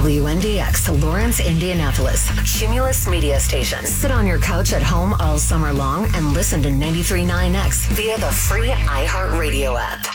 WNDX, Lawrence, Indianapolis. Cumulus Media Station. Sit on your couch at home all summer long and listen to 93.9X via the free iHeartRadio app.